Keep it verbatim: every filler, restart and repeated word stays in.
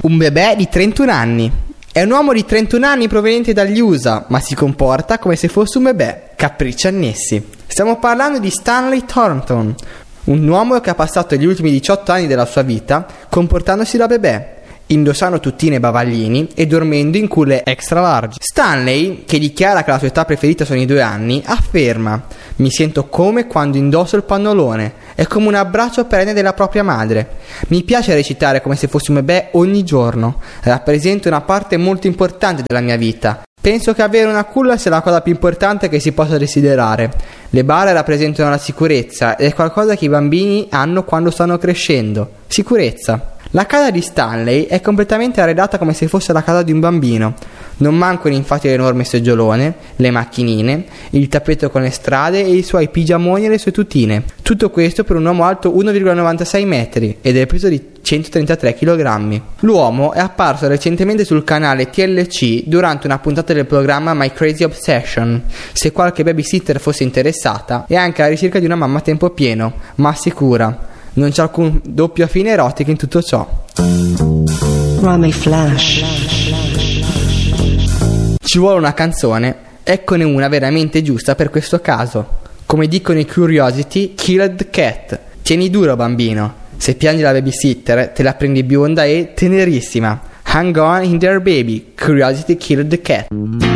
Un bebè di trentuno anni. È un uomo di trentuno anni proveniente dagli U S A, ma si comporta come se fosse un bebè. Capricci annessi. Stiamo parlando di Stanley Thornton, un uomo che ha passato gli ultimi diciotto anni della sua vita comportandosi da bebè, indossando tuttine e bavaglini e dormendo in culle extra large. Stanley, che dichiara che la sua età preferita sono i due anni, afferma: mi sento come quando indosso il pannolone, è come un abbraccio perenne della propria madre. Mi piace recitare come se fossi un bebè ogni giorno, rappresenta una parte molto importante della mia vita. Penso che avere una culla sia la cosa più importante che si possa desiderare. Le bare rappresentano la sicurezza ed è qualcosa che i bambini hanno quando stanno crescendo. Sicurezza. La casa di Stanley è completamente arredata come se fosse la casa di un bambino. Non mancano infatti l'enorme seggiolone, le macchinine, il tappeto con le strade e i suoi pigiamoni e le sue tutine. Tutto questo per un uomo alto uno virgola novantasei metri e del peso di centotrentatré chilogrammi. L'uomo è apparso recentemente sul canale T L C durante una puntata del programma My Crazy Obsession. Se qualche babysitter fosse interessata, è anche alla ricerca di una mamma a tempo pieno, ma sicura. Non c'è alcun doppio fine erotico in tutto ciò. Rami Flash. Ci vuole una canzone, eccone una veramente giusta per questo caso. Come dicono i Curiosity, kill the cat. Tieni duro bambino, se piangi la babysitter te la prendi bionda e tenerissima. Hang on in there baby, Curiosity kill the cat.